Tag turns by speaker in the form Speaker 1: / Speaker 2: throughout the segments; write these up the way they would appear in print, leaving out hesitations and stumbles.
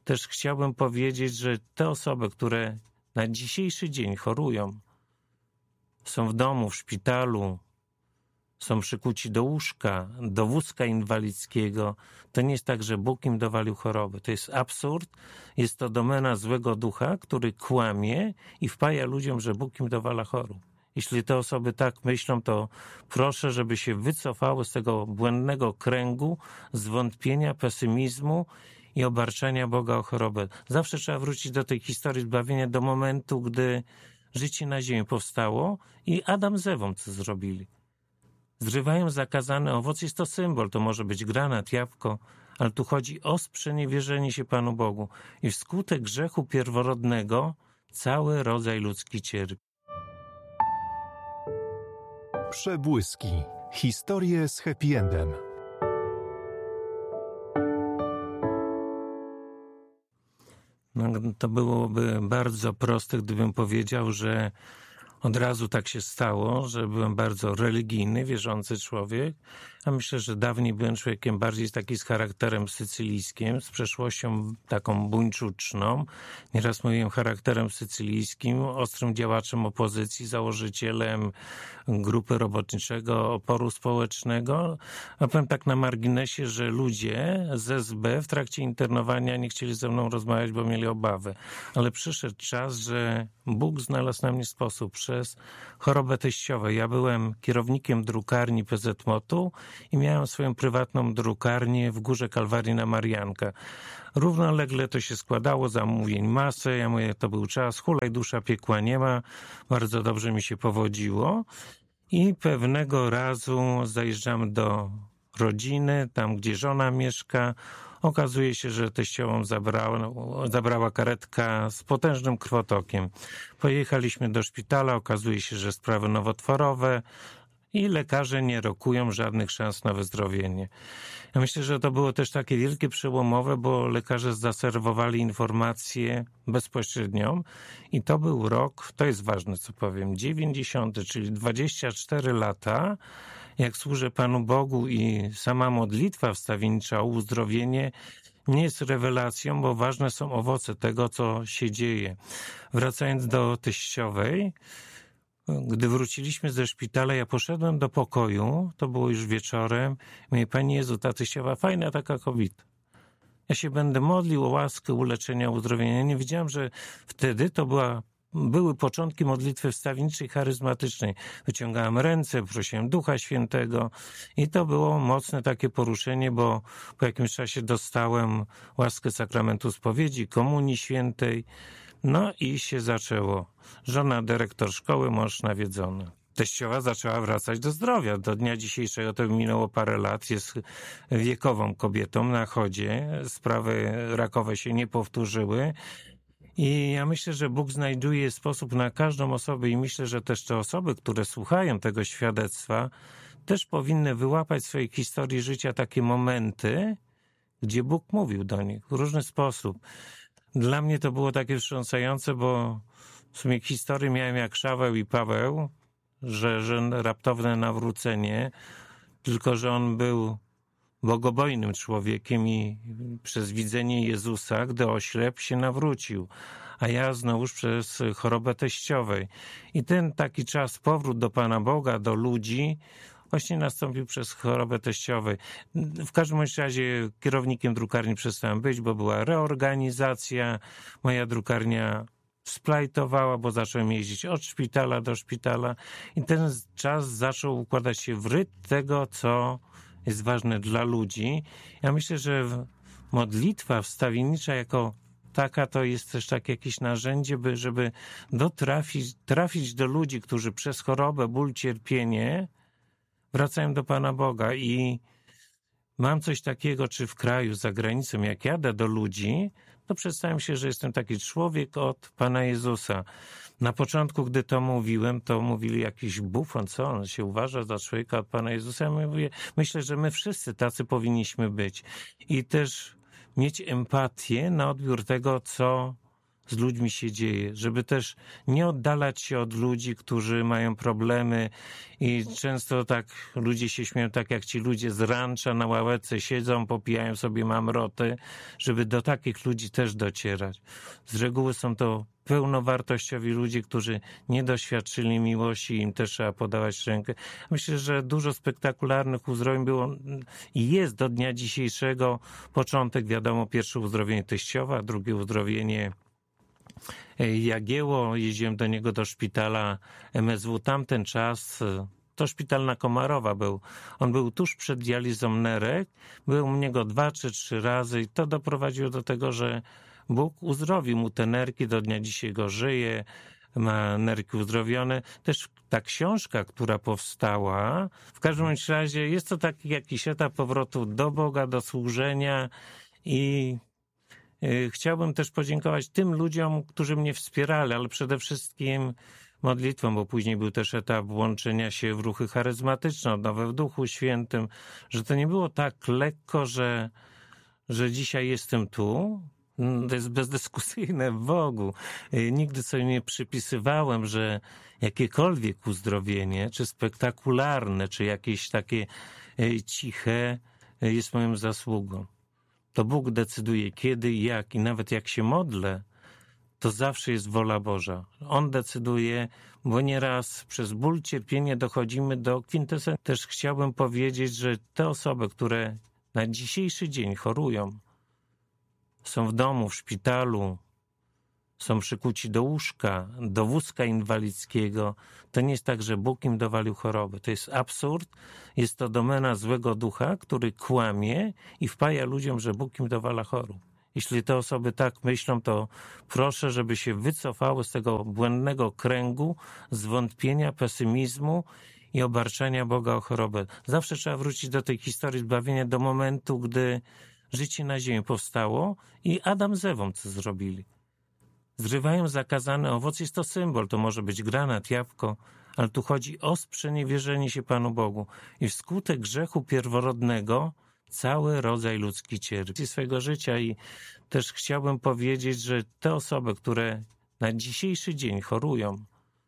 Speaker 1: też chciałbym powiedzieć, że te osoby, które na dzisiejszy dzień chorują, są w domu, w szpitalu, są przykuci do łóżka, do wózka inwalidzkiego, to nie jest tak, że Bóg im dowalił choroby. To jest absurd, jest to domena złego ducha, który kłamie i wpaja ludziom, że Bóg im dowala chorób. Jeśli te osoby tak myślą, to proszę, żeby się wycofały z tego błędnego kręgu zwątpienia, pesymizmu i obarczania Boga o chorobę. Zawsze trzeba wrócić do tej historii zbawienia, do momentu, gdy życie na ziemi powstało i Adam z Ewą co zrobili. Zrywają zakazany owoc, jest to symbol, to może być granat, jabłko, ale tu chodzi o sprzeniewierzenie się Panu Bogu i wskutek grzechu pierworodnego cały rodzaj ludzki cierpi.
Speaker 2: Przebłyski. Historie z happy endem.
Speaker 1: No, to byłoby bardzo proste, gdybym powiedział, że od razu tak się stało, że byłem bardzo religijny, wierzący człowiek, a myślę, że dawniej byłem człowiekiem bardziej taki z charakterem sycylijskim, z przeszłością taką buńczuczną. Nieraz mówiłem charakterem sycylijskim, ostrym działaczem opozycji, założycielem grupy robotniczego oporu społecznego. A powiem tak na marginesie, że ludzie z SB w trakcie internowania nie chcieli ze mną rozmawiać, bo mieli obawy. Ale przyszedł czas, że Bóg znalazł na mnie sposób przez chorobę teściową. Ja byłem kierownikiem drukarni PZMOT-u i miałem swoją prywatną drukarnię w Górze Kalwarii na Marianka. Równolegle to się składało, zamówień masę. Ja mówię, to był czas, hulaj dusza, piekła nie ma. Bardzo dobrze mi się powodziło. I pewnego razu zajeżdżam do rodziny, tam gdzie żona mieszka. Okazuje się, że teściową zabrała karetka z potężnym krwotokiem. Pojechaliśmy do szpitala, okazuje się, że sprawy nowotworowe i lekarze nie rokują żadnych szans na wyzdrowienie. Ja myślę, że to było też takie wielkie przełomowe, bo lekarze zaserwowali informację bezpośrednią i to był rok, to jest ważne co powiem, 90, czyli 24 lata, jak służę Panu Bogu i sama modlitwa wstawiennicza o uzdrowienie nie jest rewelacją, bo ważne są owoce tego, co się dzieje. Wracając do teściowej, gdy wróciliśmy ze szpitala, ja poszedłem do pokoju, to było już wieczorem, mówię, Panie Jezu, ta teściowa fajna taka kobieta. Ja się będę modlił o łaskę, uleczenia, uzdrowienia. Nie wiedziałem, że wtedy to były początki modlitwy wstawienniczej, charyzmatycznej. Wyciągałem ręce, prosiłem Ducha Świętego i to było mocne takie poruszenie, bo po jakimś czasie dostałem łaskę sakramentu spowiedzi, komunii świętej. No i się zaczęło. Żona dyrektor szkoły, mąż nawiedzony. Teściowa zaczęła wracać do zdrowia. Do dnia dzisiejszego to minęło parę lat. Jest wiekową kobietą na chodzie. Sprawy rakowe się nie powtórzyły. I ja myślę, że Bóg znajduje sposób na każdą osobę i myślę, że też te osoby, które słuchają tego świadectwa, też powinny wyłapać w swojej historii życia takie momenty, gdzie Bóg mówił do nich w różny sposób. Dla mnie to było takie wstrząsające, bo w sumie historii miałem jak Szaweł i Paweł, że raptowne nawrócenie, tylko że on był bogobojnym człowiekiem i przez widzenie Jezusa, gdy oślepł, się nawrócił, a ja znowuż przez chorobę teściowej. I ten taki czas, powrót do Pana Boga, do ludzi, właśnie nastąpił przez chorobę teściowej. W każdym razie kierownikiem drukarni przestałem być, bo była reorganizacja, moja drukarnia splajtowała, bo zacząłem jeździć od szpitala do szpitala i ten czas zaczął układać się w rytm tego, co jest ważne dla ludzi. Ja myślę, że modlitwa wstawiennicza jako taka to jest też takie jakieś narzędzie, żeby trafić do ludzi, którzy przez chorobę, ból, cierpienie wracają do Pana Boga i mam coś takiego, czy w kraju, za granicą, jak jadę do ludzi, to przedstawiam się, że jestem taki człowiek od Pana Jezusa. Na początku, gdy to mówiłem, to mówili jakiś bufon, co on się uważa za człowieka od Pana Jezusa. Ja mówię, myślę, że my wszyscy tacy powinniśmy być i też mieć empatię na odbiór tego, co z ludźmi się dzieje, żeby też nie oddalać się od ludzi, którzy mają problemy i często tak ludzie się śmieją, tak jak ci ludzie z rancza na ławce siedzą, popijają sobie mamroty, żeby do takich ludzi też docierać. Z reguły są to pełnowartościowi ludzie, którzy nie doświadczyli miłości, im też trzeba podawać rękę. Myślę, że dużo spektakularnych uzdrowień było i jest do dnia dzisiejszego. Początek, wiadomo, pierwsze uzdrowienie teściowa, drugie uzdrowienie Jagiełło. Jeździłem do niego do szpitala MSW. Tamten czas to szpital na Komarowa był. On był tuż przed dializą nerek. Był u niego 2 czy 3 razy i to doprowadziło do tego, że Bóg uzdrowił mu te nerki, do dnia dzisiejszego żyje, ma nerki uzdrowione. Też ta książka, która powstała, w każdym razie jest to taki jakiś etap powrotu do Boga, do służenia i chciałbym też podziękować tym ludziom, którzy mnie wspierali, ale przede wszystkim modlitwą, bo później był też etap włączenia się w ruchy charyzmatyczne, odnowę w Duchu Świętym, że to nie było tak lekko, że dzisiaj jestem tu. To jest bezdyskusyjne w Bogu. Nigdy sobie nie przypisywałem, że jakiekolwiek uzdrowienie, czy spektakularne, czy jakieś takie ciche jest moją zasługą. To Bóg decyduje kiedy, jak i nawet jak się modlę, to zawsze jest wola Boża. On decyduje, bo nieraz przez ból, cierpienie dochodzimy do kwintesencji. Też chciałbym powiedzieć, że te osoby, które na dzisiejszy dzień chorują, są w domu, w szpitalu, są przykuci do łóżka, do wózka inwalidzkiego, to nie jest tak, że Bóg im dowalił chorobę. To jest absurd, jest to domena złego ducha, który kłamie i wpaja ludziom, że Bóg im dowala chorób. Jeśli te osoby tak myślą, to proszę, żeby się wycofały z tego błędnego kręgu zwątpienia, pesymizmu i obarczania Boga o chorobę. Zawsze trzeba wrócić do tej historii zbawienia, do momentu, gdy życie na ziemi powstało i Adam z Ewą co zrobili. Zrywają zakazany owoc, jest to symbol, to może być granat, jabłko, ale tu chodzi o sprzeniewierzenie się Panu Bogu. I wskutek grzechu pierworodnego cały rodzaj ludzki cierpi swojego życia i też chciałbym powiedzieć, że te osoby, które na dzisiejszy dzień chorują,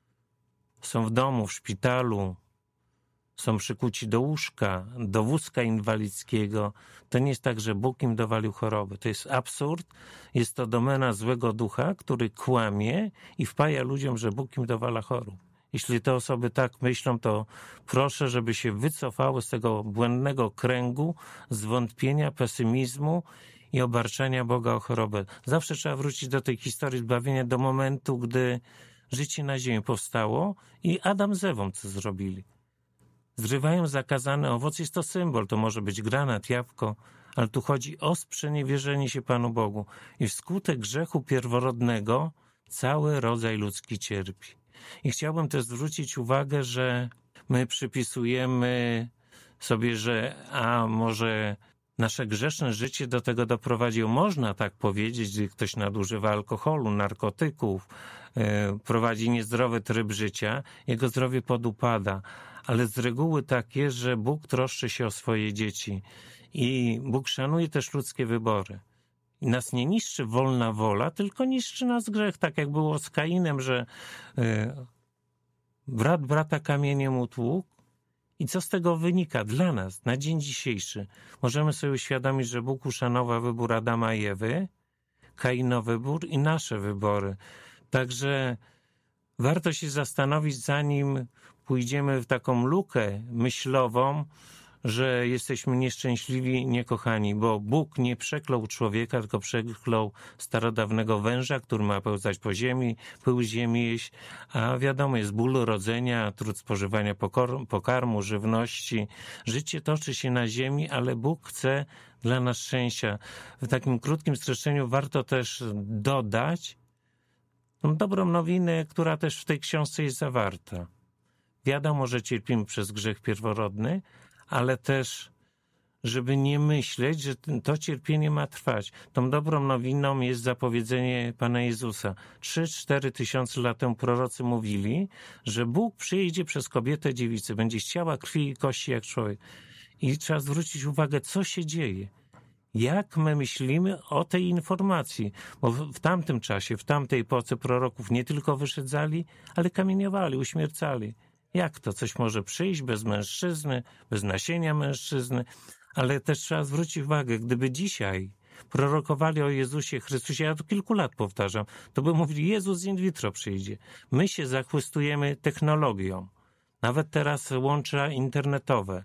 Speaker 1: są w domu, w szpitalu, są przykuci do łóżka, do wózka inwalidzkiego, to nie jest tak, że Bóg im dowalił chorobę. To jest absurd, jest to domena złego ducha, który kłamie i wpaja ludziom, że Bóg im dowala chorób. Jeśli te osoby tak myślą, to proszę, żeby się wycofały z tego błędnego kręgu zwątpienia, pesymizmu i obarczania Boga o chorobę. Zawsze trzeba wrócić do tej historii zbawienia, do momentu, gdy życie na ziemi powstało i Adam z Ewą co zrobili. Zrywają zakazany owoc, jest to symbol, to może być granat, jabłko, ale tu chodzi o sprzeniewierzenie się Panu Bogu. I wskutek grzechu pierworodnego cały rodzaj ludzki cierpi. I chciałbym też zwrócić uwagę, że my przypisujemy sobie, że może nasze grzeszne życie do tego doprowadziło. Można tak powiedzieć, gdy ktoś nadużywa alkoholu, narkotyków, prowadzi niezdrowy tryb życia, jego zdrowie podupada. Ale z reguły tak jest, że Bóg troszczy się o swoje dzieci i Bóg szanuje też ludzkie wybory. I nas nie niszczy wolna wola, tylko niszczy nas grzech, tak jak było z Kainem, że brat brata kamieniem utłukł. I co z tego wynika dla nas na dzień dzisiejszy? Możemy sobie uświadomić, że Bóg uszanował wybór Adama i Ewy, Kaina wybór i nasze wybory. Także warto się zastanowić, zanim pójdziemy w taką lukę myślową, że jesteśmy nieszczęśliwi i niekochani, bo Bóg nie przeklął człowieka, tylko przeklął starodawnego węża, który ma pełzać po ziemi, pył ziemi jeść, a wiadomo, jest ból rodzenia, trud spożywania pokarmu, żywności. Życie toczy się na ziemi, ale Bóg chce dla nas szczęścia. W takim krótkim streszczeniu warto też dodać tą dobrą nowinę, która też w tej książce jest zawarta. Wiadomo, że cierpimy przez grzech pierworodny, ale też, żeby nie myśleć, że to cierpienie ma trwać. Tą dobrą nowiną jest zapowiedzenie Pana Jezusa. 3-4 tysiące lat temu prorocy mówili, że Bóg przyjdzie przez kobietę dziewicę, będzie z ciała, krwi i kości jak człowiek. I trzeba zwrócić uwagę, co się dzieje. Jak my myślimy o tej informacji? Bo w tamtym czasie, w tamtej epoce proroków nie tylko wyszedzali, ale kamieniowali, uśmiercali. Jak to? Coś może przyjść bez mężczyzny, bez nasienia mężczyzny? Ale też trzeba zwrócić uwagę, gdyby dzisiaj prorokowali o Jezusie Chrystusie, ja to kilku lat powtarzam, to by mówili, Jezus in vitro przyjdzie. My się zachłystujemy technologią. Nawet teraz łącza internetowe,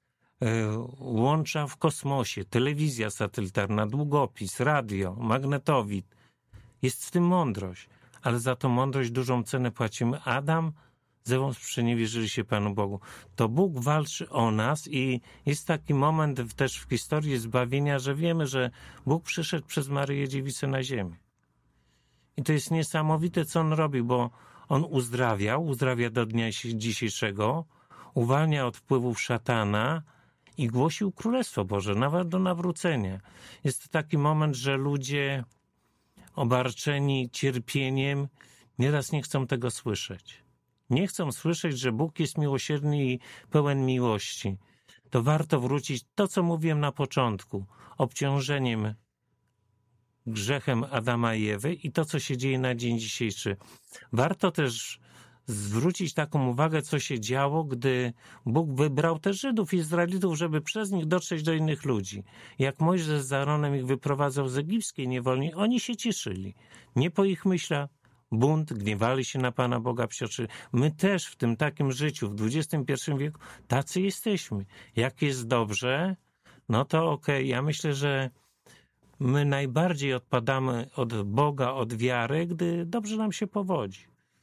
Speaker 1: łącza w kosmosie, telewizja satelitarna, długopis, radio, magnetowid. Jest w tym mądrość, ale za tą mądrość dużą cenę płacimy. Adam z Ewą sprzeniewierzyli się Panu Bogu. To Bóg walczy o nas i jest taki moment też w historii zbawienia, że wiemy, że Bóg przyszedł przez Maryję Dziewicę na ziemię. I to jest niesamowite, co On robi, bo On uzdrawia do dnia dzisiejszego, uwalnia od wpływów szatana i głosił Królestwo Boże, nawet do nawrócenia. Jest to taki moment, że ludzie obarczeni cierpieniem nieraz nie chcą tego słyszeć. Nie chcą słyszeć, że Bóg jest miłosierny i pełen miłości. To warto wrócić to, co mówiłem na początku, obciążeniem grzechem Adama i Ewy i to, co się dzieje na dzień dzisiejszy. Warto też zwrócić taką uwagę, co się działo, gdy Bóg wybrał też Żydów, Izraelitów, żeby przez nich dotrzeć do innych ludzi. Jak Mojżesz z Aaronem ich wyprowadzał z egipskiej niewoli, oni się cieszyli. Nie po ich myślach, bunt, gniewali się na Pana Boga, psioczyli. My też w tym takim życiu, w XXI wieku, tacy jesteśmy. Jak jest dobrze, no to okej. Ja myślę, że my najbardziej odpadamy od Boga, od wiary, gdy dobrze nam się powodzi.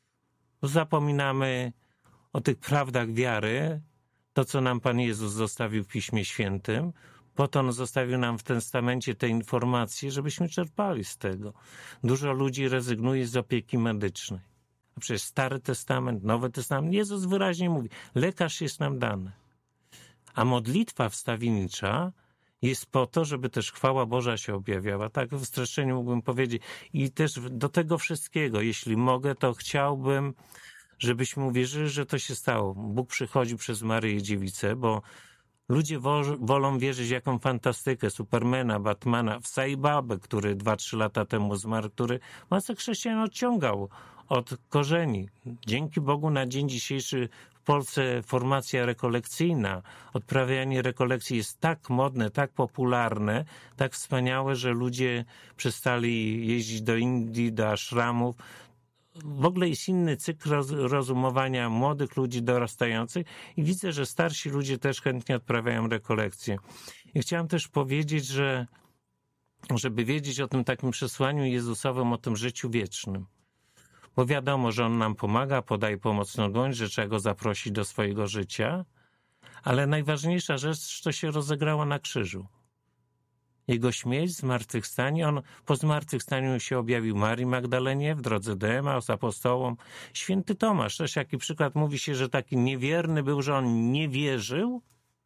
Speaker 1: Zapominamy o tych prawdach wiary, to co nam Pan Jezus zostawił w Piśmie Świętym, po to On zostawił nam w testamencie te informacje, żebyśmy czerpali z tego. Dużo ludzi rezygnuje z opieki medycznej. A przecież Stary Testament, Nowy Testament, Jezus wyraźnie mówi, lekarz jest nam dany. A modlitwa wstawiennicza jest po to, żeby też chwała Boża się objawiała. Tak w streszczeniu mógłbym powiedzieć. I też do tego wszystkiego, jeśli mogę, to chciałbym, żebyśmy uwierzyli, że to się stało. Bóg przychodzi przez Maryję Dziewicę, bo ludzie wolą wierzyć w jaką fantastykę, Supermana, Batmana, w Saibabę, który 2-3 lata temu zmarł, który masę chrześcijan odciągał od korzeni. Dzięki Bogu na dzień dzisiejszy w Polsce formacja rekolekcyjna, odprawianie rekolekcji jest tak modne, tak popularne, tak wspaniałe, że ludzie przestali jeździć do Indii, do ashramów. W ogóle jest inny cykl rozumowania młodych ludzi dorastających i widzę, że starsi ludzie też chętnie odprawiają rekolekcje. I chciałem też powiedzieć, że żeby wiedzieć o tym takim przesłaniu Jezusowym, o tym życiu wiecznym. Bo wiadomo, że On nam pomaga, podaje pomocną dłoń, że trzeba Go zaprosić do swojego życia, ale najważniejsza rzecz to się rozegrała na krzyżu. Jego śmierć, zmartwychwstanie, On po zmartwychwstaniu się objawił Marii Magdalenie w drodze do Emaus, apostołom. Święty Tomasz, też jaki przykład, mówi się, że taki niewierny był, że on nie wierzył,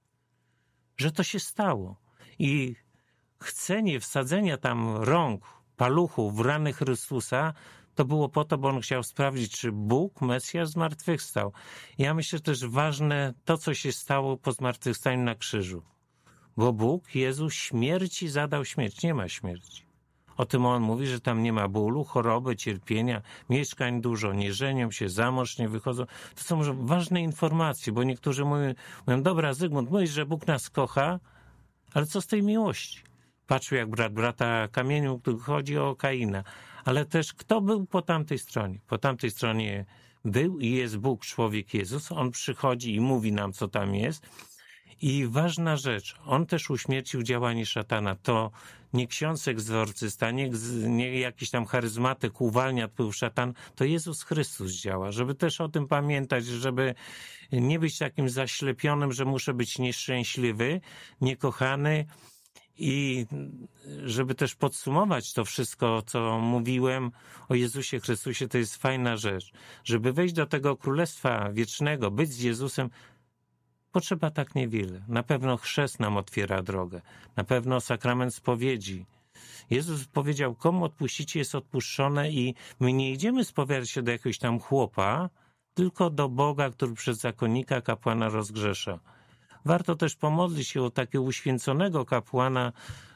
Speaker 1: że to się stało. I chcenie wsadzenia tam rąk, paluchów w rany Chrystusa, to było po to, bo on chciał sprawdzić, czy Bóg, Mesjasz, zmartwychwstał. Ja myślę też ważne to, co się stało po zmartwychwstaniu na krzyżu. Bo Bóg, Jezus, śmierci zadał śmierć. Nie ma śmierci. O tym On mówi, że tam nie ma bólu, choroby, cierpienia, mieszkań dużo, nie żenią się, za mąż nie wychodzą. To są może ważne informacje, bo niektórzy mówią, dobra, Zygmunt, mówisz, że Bóg nas kocha, ale co z tej miłości? Patrzył, jak brat brata kamienił, tu chodzi o Kaina. Ale też kto był po tamtej stronie? Po tamtej stronie był i jest Bóg, człowiek Jezus. On przychodzi i mówi nam, co tam jest. I ważna rzecz, On też uśmiercił działanie szatana. To nie ksiądz egzorcysta, nie jakiś tam charyzmatyk uwalnia wpływ szatan, to Jezus Chrystus działa. Żeby też o tym pamiętać, żeby nie być takim zaślepionym, że muszę być nieszczęśliwy, niekochany. I żeby też podsumować to wszystko, co mówiłem o Jezusie Chrystusie, to jest fajna rzecz. Żeby wejść do tego Królestwa Wiecznego, być z Jezusem, potrzeba tak niewiele. Na pewno chrzest nam otwiera drogę. Na pewno sakrament spowiedzi. Jezus powiedział, komu odpuścicie, jest odpuszczone i my nie idziemy spowiadać się do jakiegoś tam chłopa, tylko do Boga, który przez zakonnika, kapłana rozgrzesza. Warto też pomodlić się o takiego uświęconego kapłana,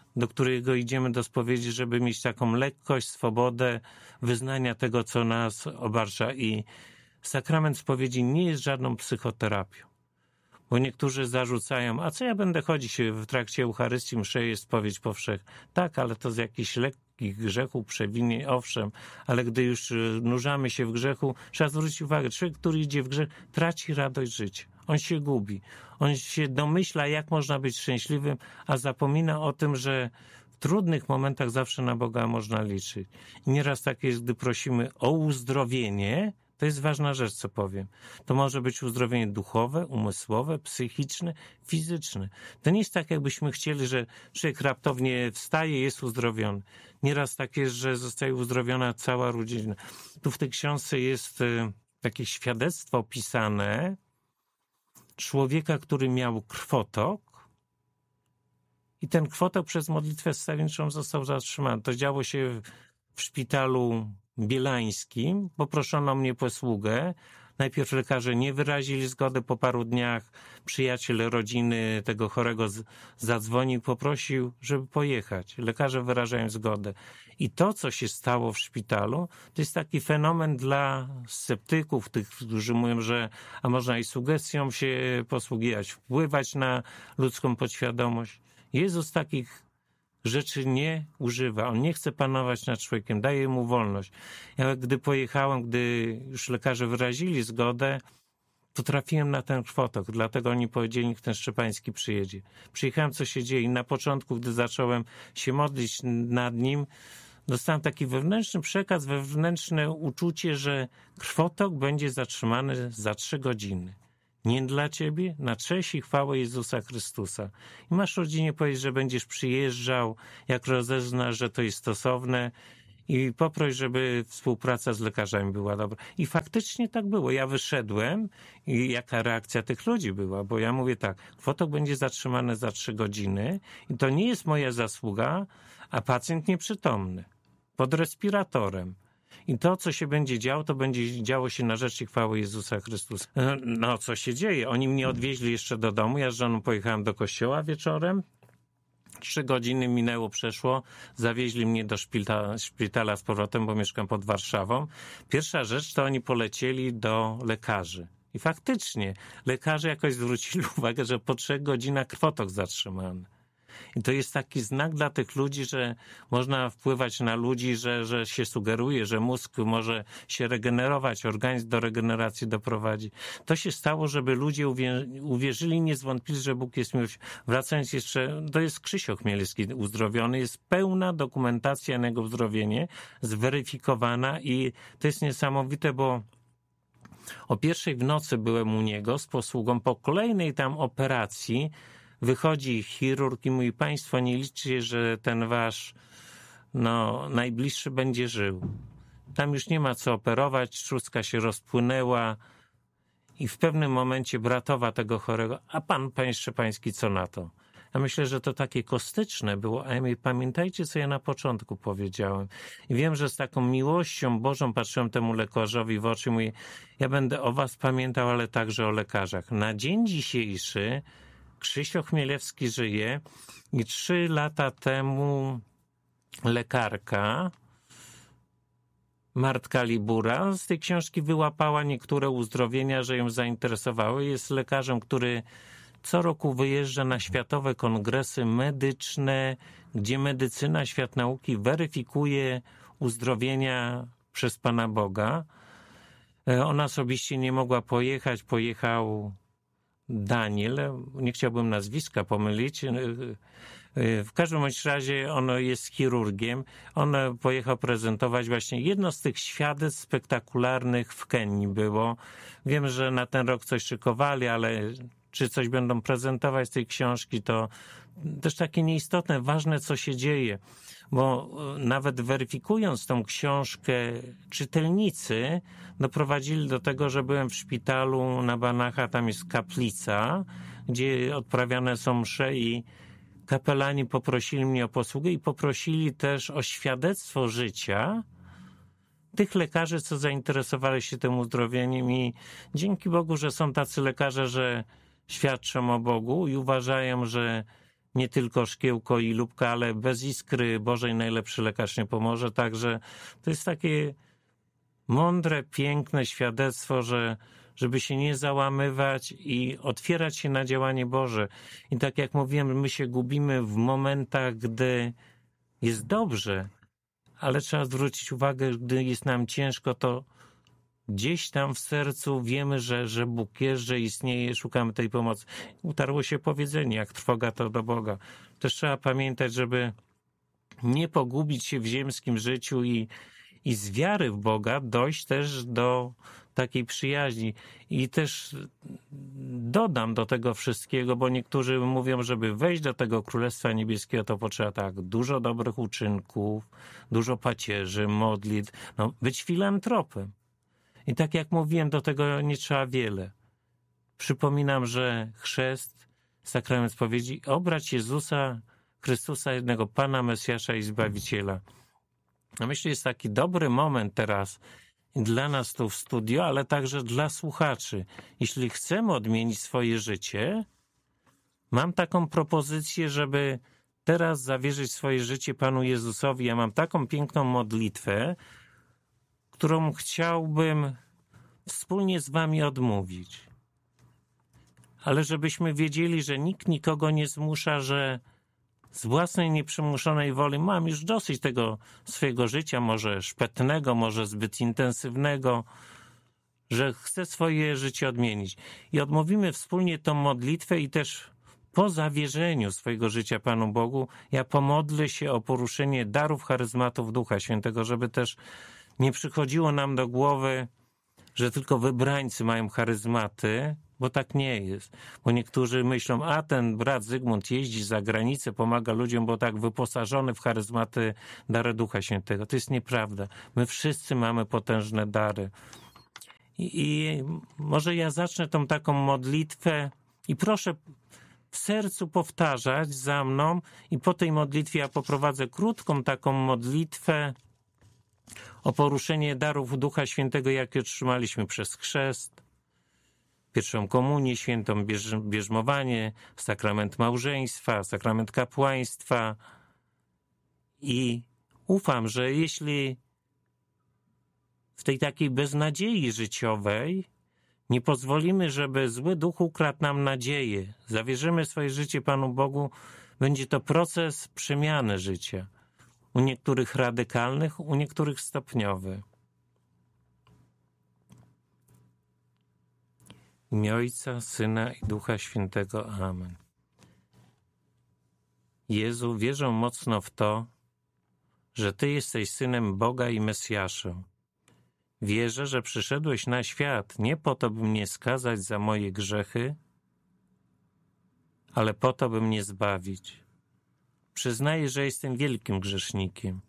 Speaker 1: do którego idziemy do spowiedzi, żeby mieć taką lekkość, swobodę wyznania tego, co nas obarcza. I sakrament spowiedzi nie jest żadną psychoterapią. Bo niektórzy zarzucają, a co ja będę chodzić w trakcie Eucharystii, mszy jest spowiedź powszechna. Tak, ale to z jakichś lekkich grzechów, przewinień, owszem, ale gdy już nurzamy się w grzechu, trzeba zwrócić uwagę, człowiek, który idzie w grzech, traci radość życia. On się gubi. On się domyśla, jak można być szczęśliwym, a zapomina o tym, że w trudnych momentach zawsze na Boga można liczyć. I nieraz tak jest, gdy prosimy o uzdrowienie. To jest ważna rzecz, co powiem. To może być uzdrowienie duchowe, umysłowe, psychiczne, fizyczne. To nie jest tak, jakbyśmy chcieli, że człowiek raptownie wstaje, jest uzdrowiony. Nieraz tak jest, że zostaje uzdrowiona cała rodzina. Tu w tej książce jest takie świadectwo opisane człowieka, który miał krwotok i ten krwotok przez modlitwę wstawienniczą został zatrzymany. To działo się w szpitalu bielańskim. Poproszono mnie posługę. Najpierw lekarze nie wyrazili zgody. Po paru dniach przyjaciel rodziny tego chorego zadzwonił, poprosił, żeby pojechać. Lekarze wyrażają zgodę. I to, co się stało w szpitalu, to jest taki fenomen dla sceptyków, tych, którzy mówią, że a można i sugestią się posługiwać, wpływać na ludzką podświadomość. Jezus takich rzeczy nie używa. On nie chce panować nad człowiekiem, daje mu wolność. Ja gdy pojechałem, gdy już lekarze wyrazili zgodę, to trafiłem na ten krwotok, dlatego oni powiedzieli, niech ten Szczepański przyjedzie. Przyjechałem, co się dzieje i na początku, gdy zacząłem się modlić nad nim, dostałem taki wewnętrzny przekaz, wewnętrzne uczucie, że krwotok będzie zatrzymany za 3 godziny. Nie dla ciebie, na cześć i chwałę Jezusa Chrystusa. I masz rodzinie powiedzieć, że będziesz przyjeżdżał, jak rozeznasz, że to jest stosowne i poproś, żeby współpraca z lekarzami była dobra. I faktycznie tak było. Ja wyszedłem i jaka reakcja tych ludzi była, bo ja mówię tak, krwotok będzie zatrzymany za 3 godziny i to nie jest moja zasługa, a pacjent nieprzytomny, pod respiratorem. I to, co się będzie działo, to będzie działo się na rzecz i chwały Jezusa Chrystusa. No, co się dzieje? Oni mnie odwieźli jeszcze do domu. Ja z żoną pojechałem do kościoła wieczorem. 3 godziny minęło, przeszło. Zawieźli mnie do szpitala z powrotem, bo mieszkam pod Warszawą. Pierwsza rzecz to oni polecieli do lekarzy. I faktycznie lekarze jakoś zwrócili uwagę, że po 3 godzinach krwotok zatrzymany. I to jest taki znak dla tych ludzi, że można wpływać na ludzi, że się sugeruje, że mózg może się regenerować, organizm do regeneracji doprowadzi. To się stało, żeby ludzie uwierzyli, nie zwątpili, że Bóg jest miłością. Wracając jeszcze, to jest Krzysio Chmielewski uzdrowiony, jest pełna dokumentacja na jego uzdrowienie, zweryfikowana i to jest niesamowite, bo o 1:00 w nocy byłem u niego z posługą, po kolejnej tam operacji wychodzi chirurg i mówi, państwo nie liczcie, że ten wasz najbliższy będzie żył. Tam już nie ma co operować, trzustka się rozpłynęła i w pewnym momencie bratowa tego chorego, a panie Szczepański, co na to? Ja myślę, że to takie kostyczne było, a ja mówię, pamiętajcie, co ja na początku powiedziałem. I wiem, że z taką miłością Bożą patrzyłem temu lekarzowi w oczy i mówię, ja będę o was pamiętał, ale także o lekarzach. Na dzień dzisiejszy Krzysio Chmielewski żyje i 3 lata temu lekarka Martka Libura z tej książki wyłapała niektóre uzdrowienia, że ją zainteresowały. Jest lekarzem, który co roku wyjeżdża na światowe kongresy medyczne, gdzie medycyna, świat nauki weryfikuje uzdrowienia przez Pana Boga. Ona osobiście nie mogła pojechać, pojechał Daniel, nie chciałbym nazwiska pomylić. W każdym bądź razie on jest chirurgiem. On pojechał prezentować właśnie jedno z tych świadectw spektakularnych w Kenii było. Wiem, że na ten rok coś szykowali, ale czy coś będą prezentować z tej książki, to też takie nieistotne, ważne, co się dzieje. Bo nawet weryfikując tą książkę, czytelnicy doprowadzili do tego, że byłem w szpitalu na Banacha, tam jest kaplica, gdzie odprawiane są msze i kapelani poprosili mnie o posługę i poprosili też o świadectwo życia tych lekarzy, co zainteresowali się tym uzdrowieniem i dzięki Bogu, że są tacy lekarze, że świadczą o Bogu i uważają, że nie tylko szkiełko i lubka, ale bez iskry Bożej najlepszy lekarz nie pomoże. Także to jest takie mądre, piękne świadectwo, żeby się nie załamywać i otwierać się na działanie Boże. I tak jak mówiłem, my się gubimy w momentach, gdy jest dobrze, ale trzeba zwrócić uwagę, gdy jest nam ciężko, to gdzieś tam w sercu wiemy, że Bóg jest, że istnieje, szukamy tej pomocy. Utarło się powiedzenie, jak trwoga to do Boga. Też trzeba pamiętać, żeby nie pogubić się w ziemskim życiu i z wiary w Boga dojść też do takiej przyjaźni. I też dodam do tego wszystkiego, bo niektórzy mówią, żeby wejść do tego Królestwa Niebieskiego, to potrzeba tak dużo dobrych uczynków, dużo pacierzy, modlitw, być filantropem. I tak jak mówiłem, do tego nie trzeba wiele. Przypominam, że chrzest, sakrament spowiedzi, obrać Jezusa Chrystusa, jednego Pana, Mesjasza i Zbawiciela. Myślę, że jest taki dobry moment teraz dla nas tu w studio, ale także dla słuchaczy. Jeśli chcemy odmienić swoje życie, mam taką propozycję, żeby teraz zawierzyć swoje życie Panu Jezusowi. Ja mam taką piękną modlitwę, którą chciałbym wspólnie z wami odmówić. Ale żebyśmy wiedzieli, że nikt nikogo nie zmusza, że z własnej nieprzymuszonej woli mam już dosyć tego swojego życia, może szpetnego, może zbyt intensywnego, że chcę swoje życie odmienić. I odmówimy wspólnie tą modlitwę i też po zawierzeniu swojego życia Panu Bogu, ja pomodlę się o poruszenie darów charyzmatów Ducha Świętego, żeby też nie przychodziło nam do głowy, że tylko wybrańcy mają charyzmaty, bo tak nie jest. Bo niektórzy myślą, a ten brat Zygmunt jeździ za granicę, pomaga ludziom, bo tak wyposażony w charyzmaty dary Ducha Świętego. To jest nieprawda. My wszyscy mamy potężne dary. I może ja zacznę tą taką modlitwę i proszę w sercu powtarzać za mną i po tej modlitwie ja poprowadzę krótką taką modlitwę o poruszenie darów Ducha Świętego, jakie otrzymaliśmy przez chrzest, pierwszą komunię świętą, bierzmowanie, sakrament małżeństwa, sakrament kapłaństwa. I ufam, że jeśli w tej takiej beznadziei życiowej nie pozwolimy, żeby zły duch ukradł nam nadzieję, zawierzymy swoje życie Panu Bogu, będzie to proces przemiany życia. U niektórych radykalnych, u niektórych stopniowych. W imię Ojca, Syna i Ducha Świętego. Amen. Jezu, wierzę mocno w to, że Ty jesteś Synem Boga i Mesjaszem. Wierzę, że przyszedłeś na świat nie po to, by mnie skazać za moje grzechy, ale po to, by mnie zbawić. Przyznaję, że jestem wielkim grzesznikiem,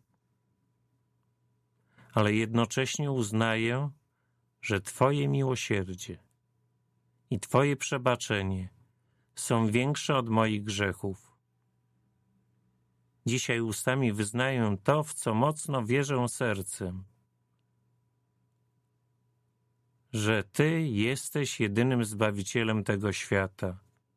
Speaker 1: ale jednocześnie uznaję, że Twoje miłosierdzie i Twoje przebaczenie są większe od moich grzechów. Dzisiaj ustami wyznaję to, w co mocno wierzę sercem, że Ty jesteś jedynym Zbawicielem tego świata.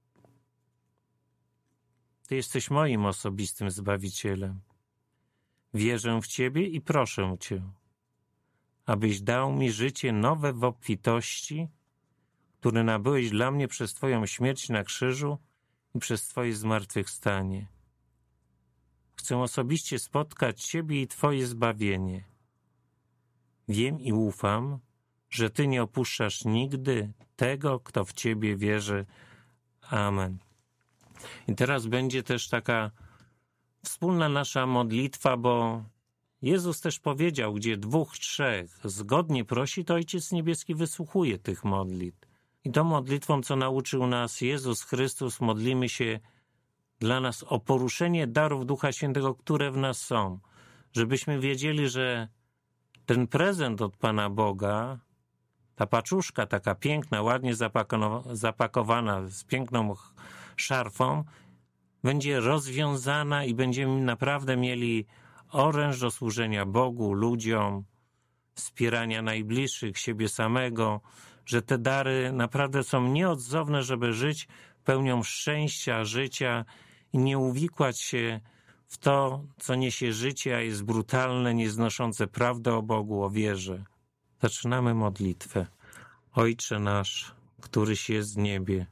Speaker 1: Ty jesteś moim osobistym Zbawicielem. Wierzę w Ciebie i proszę Cię, abyś dał mi życie nowe w obfitości, które nabyłeś dla mnie przez Twoją śmierć na krzyżu i przez Twoje zmartwychwstanie. Chcę osobiście spotkać Ciebie i Twoje zbawienie. Wiem i ufam, że Ty nie opuszczasz nigdy tego, kto w Ciebie wierzy. Amen. I teraz będzie też taka wspólna nasza modlitwa, bo Jezus też powiedział, gdzie 2, 3 zgodnie prosi, to Ojciec Niebieski wysłuchuje tych modlitw. I tą modlitwą, co nauczył nas Jezus Chrystus, modlimy się dla nas o poruszenie darów Ducha Świętego, które w nas są. Żebyśmy wiedzieli, że ten prezent od Pana Boga, ta paczuszka taka piękna, ładnie zapakowana z piękną szarfą, będzie rozwiązana i będziemy naprawdę mieli oręż do służenia Bogu, ludziom, wspierania najbliższych, siebie samego, że te dary naprawdę są nieodzowne, żeby żyć pełnią szczęścia, życia i nie uwikłać się w to, co niesie życie, a jest brutalne, nieznoszące prawdy o Bogu, o wierze. Zaczynamy modlitwę. Ojcze nasz, któryś jest w niebie,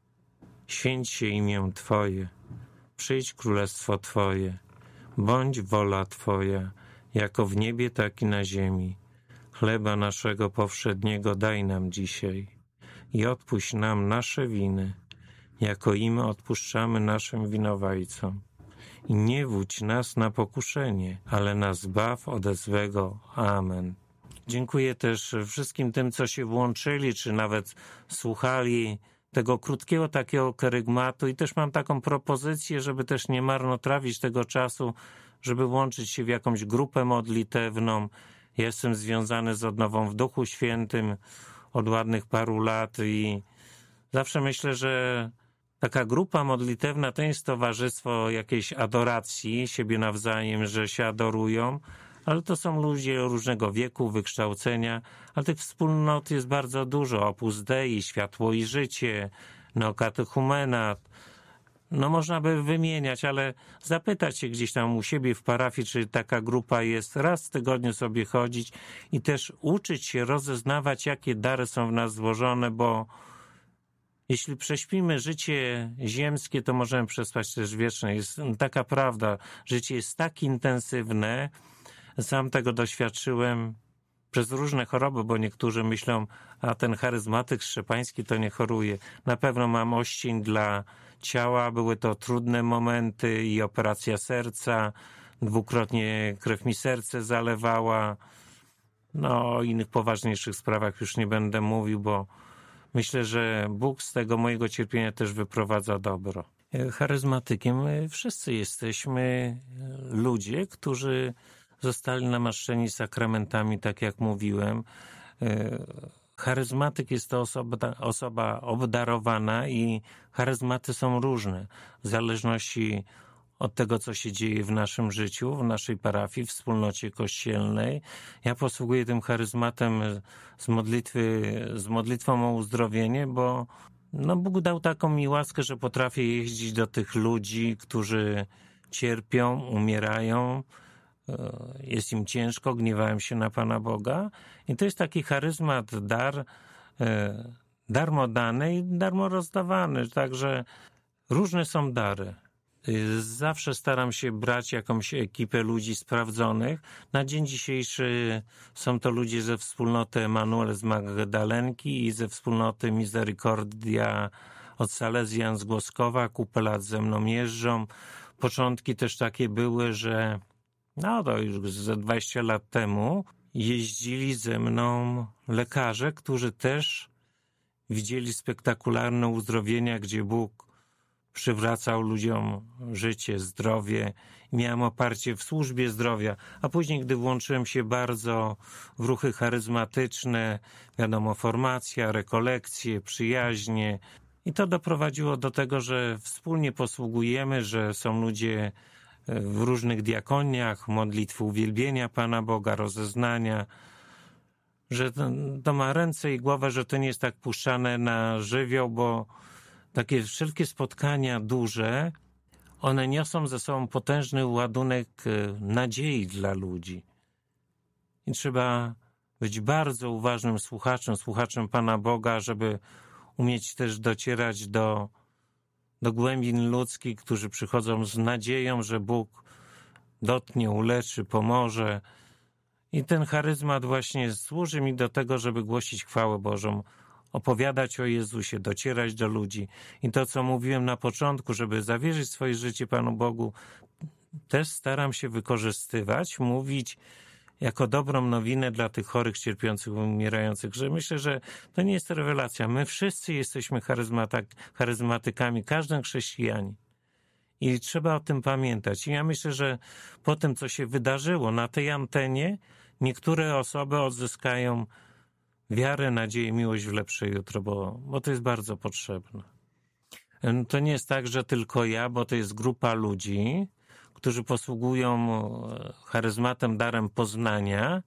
Speaker 1: święć się imię Twoje, przyjdź królestwo Twoje, bądź wola Twoja, jako w niebie, tak i na ziemi. Chleba naszego powszedniego daj nam dzisiaj i odpuść nam nasze winy, jako i my odpuszczamy naszym winowajcom. I nie wódź nas na pokuszenie, ale nas zbaw ode złego. Amen. Dziękuję też wszystkim tym, co się włączyli, czy nawet słuchali tego krótkiego takiego kerygmatu i też mam taką propozycję, żeby też nie marnotrawić tego czasu, żeby włączyć się w jakąś grupę modlitewną. Ja jestem związany z Odnową w Duchu Świętym od ładnych paru lat i zawsze myślę, że taka grupa modlitewna to jest towarzystwo jakiejś adoracji siebie nawzajem, że się adorują, ale to są ludzie różnego wieku, wykształcenia, ale tych wspólnot jest bardzo dużo. Opus Dei, Światło i Życie, Neokatechumenat. No można by wymieniać, ale zapytać się gdzieś tam u siebie w parafii, czy taka grupa jest, raz w tygodniu sobie chodzić i też uczyć się rozeznawać, jakie dary są w nas złożone, bo jeśli prześpimy życie ziemskie, to możemy przespać też wieczne. Jest taka prawda, życie jest tak intensywne, sam tego doświadczyłem przez różne choroby, bo niektórzy myślą, a ten charyzmatyk szczepański to nie choruje. Na pewno mam oścień dla ciała, były to trudne momenty i operacja serca, dwukrotnie krew mi serce zalewała. No, o innych poważniejszych sprawach już nie będę mówił, bo myślę, że Bóg z tego mojego cierpienia też wyprowadza dobro. Charyzmatykiem wszyscy jesteśmy ludzie, którzy zostali namaszczeni sakramentami, tak jak mówiłem. Charyzmatyk jest to osoba obdarowana i charyzmaty są różne w zależności od tego, co się dzieje w naszym życiu, w naszej parafii, w wspólnocie kościelnej. Ja posługuję tym charyzmatem z modlitwą o uzdrowienie, bo Bóg dał taką mi łaskę, że potrafię jeździć do tych ludzi, którzy cierpią, umierają, jest im ciężko, gniewają się na Pana Boga i to jest taki charyzmat, dar, darmo dany i darmo rozdawany, także różne są dary. Zawsze staram się brać jakąś ekipę ludzi sprawdzonych. Na dzień dzisiejszy są to ludzie ze wspólnoty Emanuel z Magdalenki i ze wspólnoty Misericordia od Salezjan z Głoskowa. Kupę lat ze mną jeżdżą. Początki też takie były, że to już ze 20 lat temu jeździli ze mną lekarze, którzy też widzieli spektakularne uzdrowienia, gdzie Bóg przywracał ludziom życie, zdrowie. Miałem oparcie w służbie zdrowia, a później, gdy włączyłem się bardzo w ruchy charyzmatyczne, wiadomo, formacja, rekolekcje, przyjaźnie i to doprowadziło do tego, że wspólnie posługujemy, że są ludzie w różnych diakoniach, modlitwy uwielbienia Pana Boga, rozeznania, że to ma ręce i głowę, że to nie jest tak puszczane na żywioł, bo takie wszelkie spotkania duże, one niosą ze sobą potężny ładunek nadziei dla ludzi. I trzeba być bardzo uważnym słuchaczem Pana Boga, żeby umieć też docierać do głębin ludzkich, którzy przychodzą z nadzieją, że Bóg dotknie, uleczy, pomoże. I ten charyzmat właśnie służy mi do tego, żeby głosić chwałę Bożą, opowiadać o Jezusie, docierać do ludzi. I to, co mówiłem na początku, żeby zawierzyć swoje życie Panu Bogu, też staram się wykorzystywać, mówić jako dobrą nowinę dla tych chorych, cierpiących, umierających, że myślę, że to nie jest rewelacja. My wszyscy jesteśmy charyzmatykami, każdy chrześcijanin. I trzeba o tym pamiętać. I ja myślę, że po tym, co się wydarzyło na tej antenie, niektóre osoby odzyskają wiarę, nadzieję, miłość w lepsze jutro, bo to jest bardzo potrzebne. To nie jest tak, że tylko ja, bo to jest grupa ludzi, którzy posługują charyzmatem, darem poznania.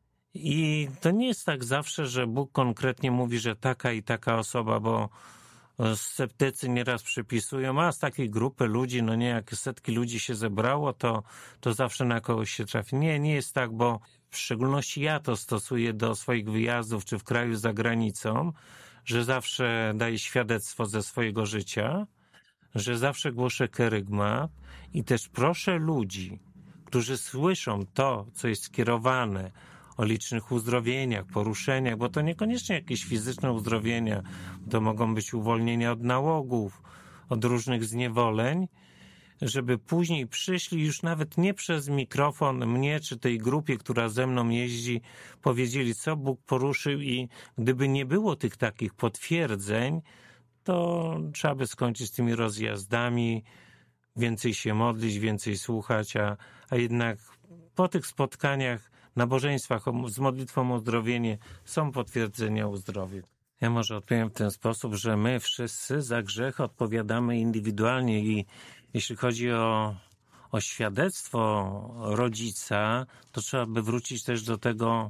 Speaker 1: I to nie jest tak zawsze, że Bóg konkretnie mówi, że taka i taka osoba, bo Sceptycy nieraz przypisują, a z takiej grupy ludzi, no nie, jak setki ludzi się zebrało, to zawsze na kogoś się trafi. Nie jest tak, bo w szczególności ja to stosuję do swoich wyjazdów, czy w kraju za granicą, że zawsze daję świadectwo ze swojego życia, że zawsze głoszę kerygmat i też proszę ludzi, którzy słyszą to, co jest skierowane o licznych uzdrowieniach, poruszeniach, bo to niekoniecznie jakieś fizyczne uzdrowienia, to mogą być uwolnienia od nałogów, od różnych zniewoleń, żeby później przyszli już nawet nie przez mikrofon mnie czy tej grupie, która ze mną jeździ, powiedzieli, co Bóg poruszył i gdyby nie było tych takich potwierdzeń, to trzeba by skończyć z tymi rozjazdami, więcej się modlić, więcej słuchać, a jednak po tych spotkaniach, nabożeństwach z modlitwą o uzdrowienie są potwierdzenia uzdrowień. Ja może odpowiem w ten sposób, że my wszyscy za grzech odpowiadamy indywidualnie i jeśli chodzi o świadectwo rodzica, to trzeba by wrócić też do tego,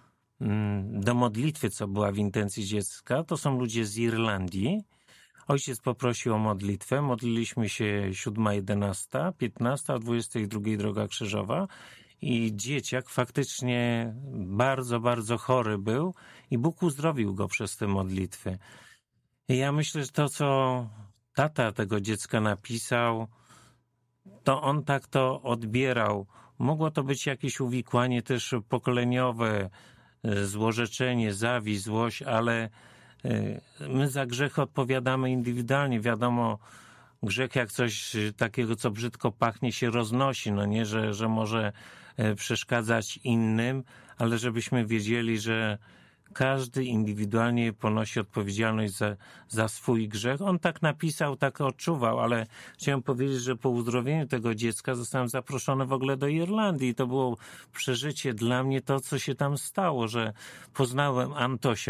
Speaker 1: do modlitwy, co była w intencji dziecka. To są ludzie z Irlandii. Ojciec poprosił o modlitwę, modliliśmy się 7, 11, 15, a 22 droga krzyżowa i dzieciak faktycznie bardzo, bardzo chory był i Bóg uzdrowił go przez te modlitwy. I ja myślę, że to, co tata tego dziecka napisał, to on tak to odbierał. Mogło to być jakieś uwikłanie też pokoleniowe, złorzeczenie, zawiść, złość, ale my za grzech odpowiadamy indywidualnie. Wiadomo, grzech jak coś takiego, co brzydko pachnie, się roznosi, no nie, że może przeszkadzać innym, ale żebyśmy wiedzieli, że każdy indywidualnie ponosi odpowiedzialność za swój grzech. On tak napisał, tak odczuwał, ale chciałem powiedzieć, że po uzdrowieniu tego dziecka zostałem zaproszony w ogóle do Irlandii i to było przeżycie dla mnie to, co się tam stało, że poznałem Antosia,